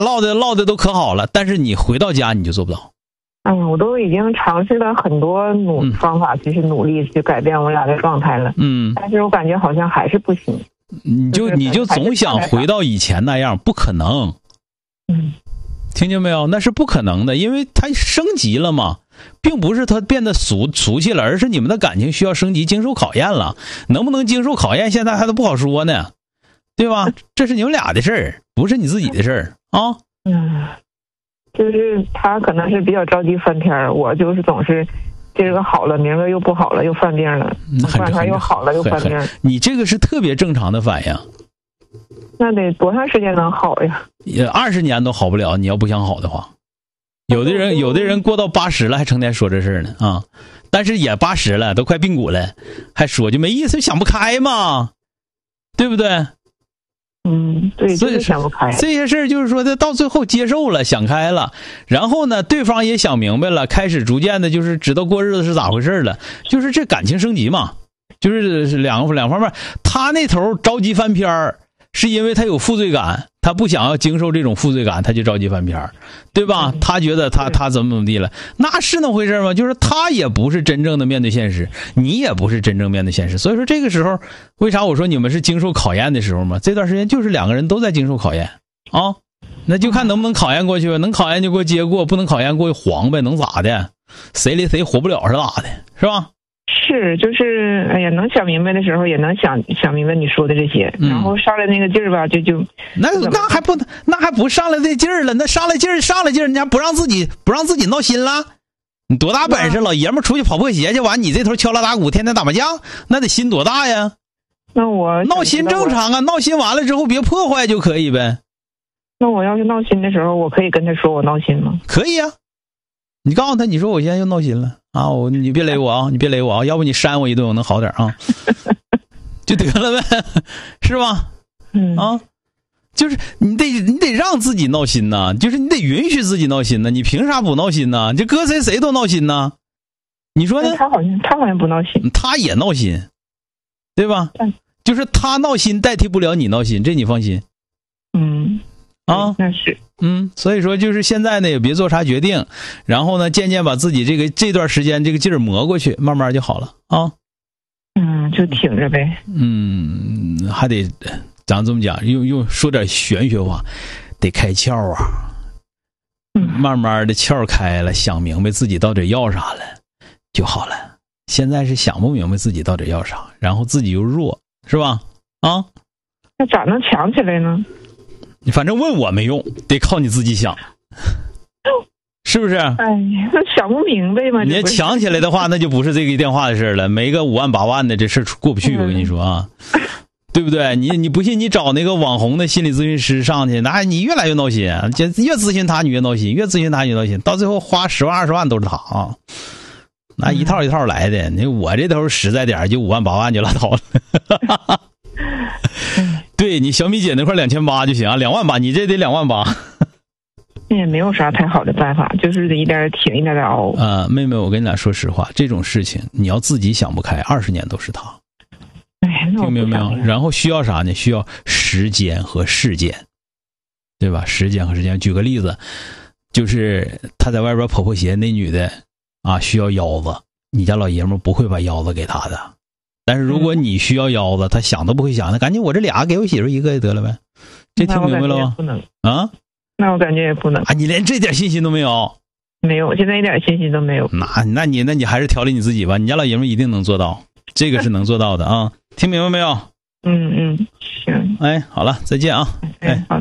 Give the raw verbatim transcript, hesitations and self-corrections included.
唠的唠的都可好了，但是你回到家你就做不到。 嗯，我都已经尝试了很多努方法，其实努力去改变我俩的状态了。嗯，但是我感觉好像还是不行。 你就你就总想回到以前那样，不可能。 嗯， 听见没有？那是不可能的，因为它升级了嘛，并不是它变得俗俗气了，而是你们的感情需要升级，经受考验了。能不能经受考验，现在还都不好说呢，对吧？这是你们俩的事儿，不是你自己的事儿啊。 嗯，就是他可能是比较着急翻篇，我就是总是这个好了，明儿个又不好了，又犯病了，过两天又好了，又犯病。 你这个是特别正常的反应。 那得多长时间能好呀？ 也二十年都好不了，你要不想好的话。有的人有的人过到八十了还成天说这事呢啊，但是也八十了，都快髌骨了，还说就没意思，想不开嘛，对不对？ 嗯，对， 所以想不开。 这些事儿就是说，他到最后接受了，想开了，然后呢，对方也想明白了，开始逐渐的，就是知道过日子是咋回事了，就是这感情升级嘛，就是两个两方面。他那头着急翻篇儿，是因为他有负罪感，他不想要经受这种负罪感，他就着急翻篇儿，对吧？他觉得他他怎么怎么地了，那是那回事吗？就是他也不是真正的面对现实，你也不是真正面对现实，所以说这个时候，为啥我说你们是经受考验的时候嘛？这段时间就是两个人都在经受考验啊，那就看能不能考验过去吧，能考验就给我接过，不能考验过去黄呗，能咋的？谁离谁活不了是咋的，是吧？ 是，就是哎呀，能想明白的时候也能想想明白你说的这些，嗯、然后上来那个劲儿吧，就就那那还不那还不上来这劲儿了？那上来劲儿上来劲儿，人家不让自己不让自己闹心了？你多大本事，老爷们儿出去跑破鞋去，完你这头敲锣打鼓，天天打麻将，那得心多大呀？ 那我闹心正常啊，闹心完了之后别破坏就可以呗。 那我要是闹心的时候，我可以跟他说我闹心吗？ 可以啊，你告诉他，你说我现在又闹心了。啊，我你别勒我啊，你别勒我啊，要不你扇我一顿，我能好点啊，就得了呗，是吧？ 嗯啊，就是你得你得让自己闹心呐，就是你得允许自己闹心呐，你凭啥不闹心呢？这搁谁谁都闹心呐，你说呢？ 他好像他好像不闹心， 他也闹心，对吧？ 嗯、 就是他闹心代替不了你闹心，这你放心。 嗯。 啊， 那是， 嗯，所以说就是现在呢，也别做啥决定，然后呢，渐渐把自己这个这段时间这个劲儿磨过去，慢慢就好了啊。 嗯，就挺着呗。 嗯，还得咱这么讲，用用说点玄学话，得开窍啊。 嗯， 慢慢的窍开了，想明白自己到底要啥了就好了。现在是想不明白自己到底要啥，然后自己又弱，是吧？啊， 那咋能强起来呢？ 你反正问我没用，得靠你自己想，是不是？ 哎呀，那想不明白嘛。 你要强起来的话，那就不是这个电话的事了，没个五万八万的这事过不去。我跟你说啊，嗯、对不对？你你不信，你找那个网红的心理咨询师上去，那你越来越闹心，这越咨询他你越闹心，越咨询他越闹心，到最后花十万二十万都是他啊，那一套一套来的。你、嗯、我这头实在点，就五万八万就拉倒了。对你小米姐那块两千八就行啊，两万八，你这得两万八。 也没有啥太好的办法，就是得一点挺一点点熬。 啊、呃，妹妹，我跟你俩说实话，这种事情你要自己想不开，二十年都是他。 哎， 听明白没有？然后需要啥呢？需要时间和事件，对吧？时间和时间。举个例子，就是他在外边跑破鞋，那女的啊需要腰子，你家老爷们不会把腰子给他的。但是如果你需要腰子，他想都不会想，那赶紧我这俩给我媳妇一个就得了呗。这听明白了吗？ 不能啊， 那我感觉也不能啊，你连这点信心都没有？ 没有，现在一点信心都没有。 那那你那你还是调理你自己吧，你家老爷们一定能做到，这个是能做到的啊。听明白没有？ 嗯嗯，行。 哎，好了，再见啊。 哎，好。